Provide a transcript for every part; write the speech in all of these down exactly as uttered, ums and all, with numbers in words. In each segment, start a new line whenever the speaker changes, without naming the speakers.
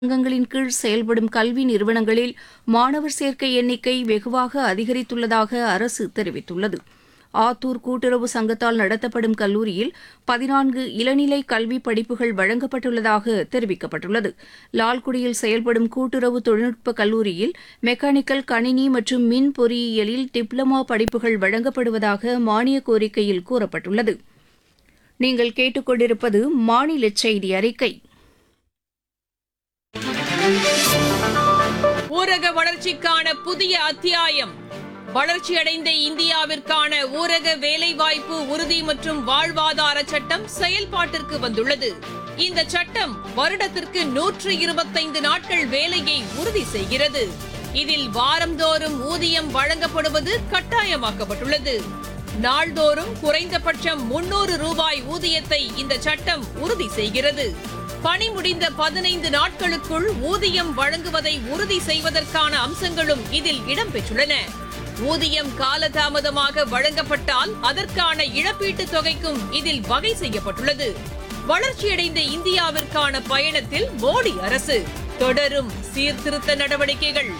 சங்கங்களின் கீழ் செயல்படும் கல்வி நிறுவனங்களில் மாணவர் சேர்க்கை எண்ணிக்கை வெகுவாக அதிகரித்துள்ளதாக அரசு தெரிவித்துள்ளது. ஆத்தூர் கூட்டுறவு சங்கத்தால் நடத்தப்படும் கல்லூரியில் பதினான்கு இளநிலை கல்வி படிப்புகள் வழங்கப்பட்டுள்ளதாக தெரிவிக்கப்பட்டுள்ளது. லால்குடியில் செயல்படும் கூட்டுறவு தொழில்நுட்ப கல்லூரியில் மெக்கானிக்கல், கணினி மற்றும் மின் பொறியியலில் டிப்ளமா படிப்புகள் வழங்கப்படுவதாக மானியக் கோரிக்கையில் கூறப்பட்டுள்ளது. நீங்கள் கேட்டுக்கொண்டிருப்பது மாநில செய்தி அறிக்கை.
ஊரக வளர்ச்சிக்கான புதிய அத்தியாயம். வளர்ச்சியடைந்த இந்தியாவிற்கான ஊரக வேலைவாய்ப்பு உறுதி மற்றும் வாழ்வாதார சட்டம் செயல்பாட்டிற்கு வந்துள்ளது. இந்த சட்டம் வருடத்திற்கு நூற்று இருபத்தைந்து நாட்கள் வேலையை உறுதி செய்கிறது. இதில் வாரந்தோறும் ஊதியம் வழங்கப்படுவது கட்டாயமாக்கப்பட்டுள்ளது. நாள்தோறும் குறைந்தபட்சம் முன்னூறு ரூபாய் ஊதியத்தை இந்த சட்டம் உறுதி செய்கிறது. பணி முடிந்த பதினைந்து நாட்களுக்குள் ஊதியம் வழங்குவதை உறுதி செய்வதற்கான அம்சங்களும் இதில் இடம்பெற்றுள்ளன. ஊதியம் காலதாமதமாக வழங்கப்பட்டால் அதற்கான இழப்பீட்டுத் தொகைக்கும் இதில் வகை செய்யப்பட்டுள்ளது. வளர்ச்சியடைந்த இந்தியாவிற்கான பயணத்தில் மோடி அரசு தொடரும் சீர்திருத்த நடவடிக்கைகள்.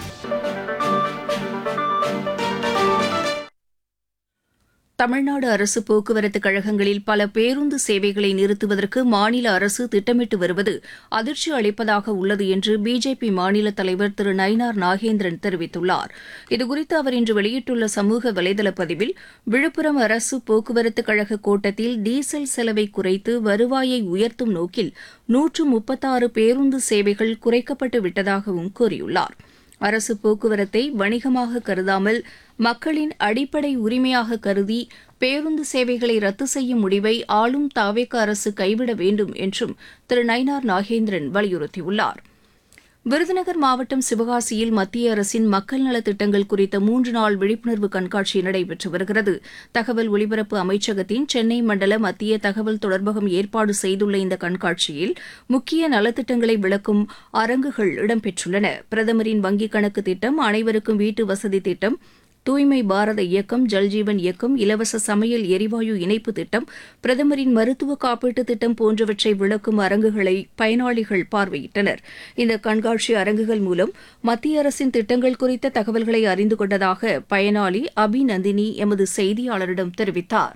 தமிழ்நாடு அரசு போக்குவரத்து கழகங்களில் பல பேருந்து சேவைகளை நிறுத்துவதற்கு மாநில அரசு திட்டமிட்டு வருவது அதிர்ச்சி அளிப்பதாக உள்ளது என்று பிஜேபி மாநில தலைவர் திரு நயினார் நாகேந்திரன் தெரிவித்துள்ளார். இதுகுறித்து அவர் இன்று வெளியிட்டுள்ள சமூக வலைதள பதிவில், விழுப்புரம் அரசு போக்குவரத்து கழக கோட்டத்தில் டீசல் செலவை குறைத்து வருவாயை உயர்த்தும் நோக்கில் நூற்று முப்பத்தாறு பேருந்து சேவைகள் குறைக்கப்பட்டு விட்டதாகவும் கூறியுள்ளார். அரசு போக்குவரத்தை வணிகமாக கருதாமல் மக்களின் அடிப்படை உரிமையாக கருதி பேருந்து சேவைகளை ரத்து செய்யும் முடிவை ஆளும் தாவேக அரசு கைவிட வேண்டும் என்றும் திரு நயினார் நாகேந்திரன் வலியுறுத்தியுள்ளார். விருதுநகர் மாவட்டம் சிவகாசியில் மத்திய அரசின் மக்கள் நலத் திட்டங்கள் குறித்த மூன்று நாள் விழிப்புணர்வு கண்காட்சி நடைபெற்று வருகிறது. தகவல் ஒலிபரப்பு அமைச்சகத்தின் சென்னை மண்டல மத்திய தகவல் தொடர்பகம் ஏற்பாடு செய்துள்ள இந்த கண்காட்சியில் முக்கிய நலத்திட்டங்களை விளக்கும் அரங்குகள் இடம்பெற்றுள்ளன. பிரதமரின் வங்கிக் கணக்கு திட்டம், அனைவருக்கும் வீட்டு வசதி திட்டம், தூய்மை பாரத இயக்கம், ஜல்ஜீவன் இயக்கம், இலவச சமையல் எரிவாயு இணைப்பு திட்டம், பிரதமரின் மருத்துவ காப்பீட்டு திட்டம் போன்றவற்றை விளக்கும் அரங்குகளை பயனாளிகள் பார்வையிட்டனர். இந்த கண்காட்சி அரங்குகள் மூலம் மத்திய அரசின் திட்டங்கள் குறித்த தகவல்களை அறிந்து கொண்டதாக பயனாளி அபிநந்தினி எமது செய்தியாளரிடம் தெரிவித்தார்.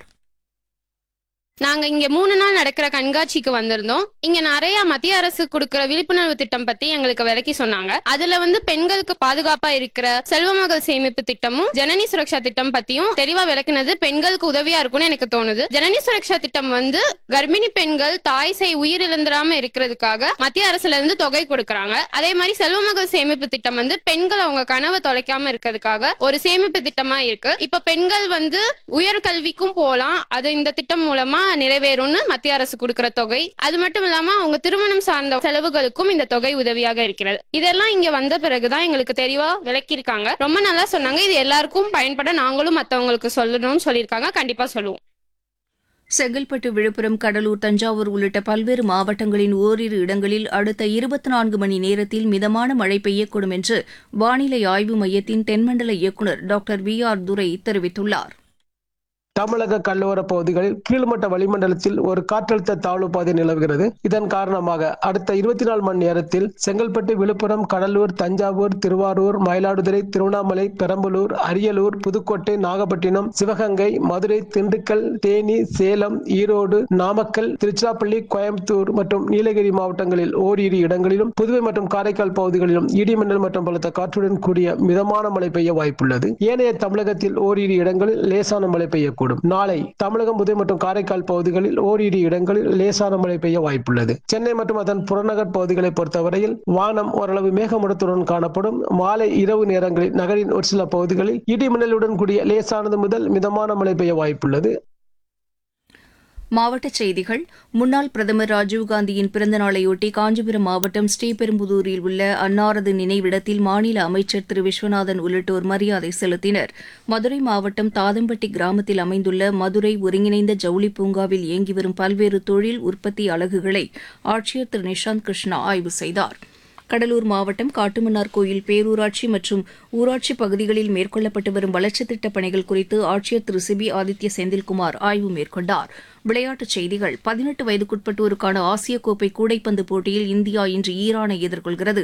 நாங்க இங்க மூணு நாள் நடக்கிற கண்காட்சிக்கு வந்திருந்தோம். இங்க நிறைய மத்திய அரசு கொடுக்கிற விழிப்புணர்வு திட்டம் பத்தி எங்களுக்கு விளக்கி சொன்னாங்க. அதுல வந்து பெண்களுக்கு பாதுகாப்பா இருக்கிற செல்வமகள் சேமிப்பு திட்டமும் ஜனனி சுரக்ஷா திட்டம் பத்தியும் தெளிவா விளக்குனது பெண்களுக்கு உதவியா இருக்கும்னு எனக்கு தோணுது. ஜனனி சுரக்ஷா திட்டம் வந்து கர்ப்பிணி பெண்கள் தாய் சேய் உயிரிழந்துடாம இருக்கிறதுக்காக மத்திய அரசுல இருந்து தொகை கொடுக்கறாங்க. அதே மாதிரி செல்வமகள் சேமிப்பு திட்டம் வந்து பெண்கள் அவங்க கனவை தொலைக்காம இருக்கிறதுக்காக ஒரு சேமிப்பு திட்டமா இருக்கு. இப்ப பெண்கள் வந்து உயர்கல்விக்கும் போலாம். அது இந்த திட்டம் மூலமா நிறைவேறும்னு மத்திய அரசு கொடுக்கிற தொகை. அது மட்டும் இல்லாம அவங்க திருமணம் சார்ந்த செலவுகளுக்கும் இந்த தொகை உதவியாக இருக்கிறது. இதெல்லாம் இங்க வந்த பிறகுதான் எங்களுக்கு தெளிவா விளக்கியிருக்காங்க. ரொம்ப நல்லா சொன்னாங்க. இது எல்லாருக்கும் பயன்பட நாங்களும் மத்தவங்களுக்கு சொல்லணும்னு சொல்லியிருக்காங்க. கண்டிப்பா சொல்லுவோம்.
செங்கல்பட்டு, விழுப்புரம், கடலூர், தஞ்சாவூர் உள்ளிட்ட பல்வேறு மாவட்டங்களின் ஓரிரு இடங்களில் அடுத்த இருபத்தி நான்கு மணி நேரத்தில் மிதமான மழை பெய்யக்கூடும் என்று வானிலை ஆய்வு மையத்தின் தென்மண்டல இயக்குநர் டாக்டர் வி ஆர் துரை தெரிவித்துள்ளார்.
தமிழக கடலோர பகுதிகளில் கீழ்மட்ட வளிமண்டலத்தில் ஒரு காற்றழுத்த தாழ்வு பாதை நிலவுகிறது. இதன் காரணமாக அடுத்த இருபத்தி நாலு மணி நேரத்தில் செங்கல்பட்டு, விழுப்புரம், கடலூர், தஞ்சாவூர், திருவாரூர், மயிலாடுதுறை, திருவண்ணாமலை, பெரம்பலூர், அரியலூர், புதுக்கோட்டை, நாகப்பட்டினம், சிவகங்கை, மதுரை, திண்டுக்கல், தேனி, சேலம், ஈரோடு, நாமக்கல், திருச்சிராப்பள்ளி, கோயம்புத்தூர் மற்றும் நீலகிரி மாவட்டங்களில் ஓரிரு இடங்களிலும், புதுவை மற்றும் காரைக்கால் பகுதிகளிலும் இடிமின்னல் மற்றும் பலத்த காற்றுடன் கூடிய மிதமான மழை பெய்ய வாய்ப்புள்ளது. ஏனைய தமிழகத்தில் ஓரிரு இடங்களில் லேசான மழை பெய்யக்கூடும். நாளை தமிழகம், புதுவை மற்றும் காரைக்கால் பகுதிகளில் ஓரிரு இடங்களில் லேசான மழை பெய்ய வாய்ப்புள்ளது. சென்னை மற்றும் அதன் புறநகர் பகுதிகளை பொறுத்தவரையில் வானம் ஓரளவு மேகமூட்டத்துடன் காணப்படும். மாலை இரவு நேரங்களில் நகரின் ஒரு சில பகுதிகளில் இடிமின்னலுடன் கூடிய லேசானது முதல் மிதமான மழை பெய்ய வாய்ப்புள்ளது.
மாவட்டச் செய்திகள். முன்னாள் பிரதமர் ராஜீவ்காந்தியின் பிறந்த நாளையொட்டி காஞ்சிபுரம் மாவட்டம் ஸ்ரீபெரும்புதூரில் உள்ள அன்னாரது நினைவிடத்தில் மாநில அமைச்சர் திரு விஸ்வநாதன் உள்ளிட்டோர் மரியாதை செலுத்தினர். மதுரை மாவட்டம் தாதம்பட்டி கிராமத்தில் அமைந்துள்ள மதுரை ஒருங்கிணைந்த ஜவுளி பூங்காவில் இயங்கி வரும் பல்வேறு தொழில் உற்பத்தி அலகுகளை ஆட்சியர் திரு நிஷாந்த் கிருஷ்ணா ஆய்வு செய்தார். கடலூர் மாவட்டம் காட்டுமன்னார் கோயில் பேரூராட்சி மற்றும் ஊராட்சி பகுதிகளில் மேற்கொள்ளப்பட்டு வரும் வளர்ச்சித் திட்டப் பணிகள் குறித்து ஆட்சியர் திரு சிபி ஆதித்ய செந்தில்குமார் ஆய்வு மேற்கொண்டார். விளையாட்டுச் செய்திகள். பதினெட்டு வயதுக்குட்பட்டோருக்கான ஆசிய கோப்பை கூடைப்பந்து போட்டியில் இந்தியா இன்று ஈரானை எதிர்கொள்கிறது.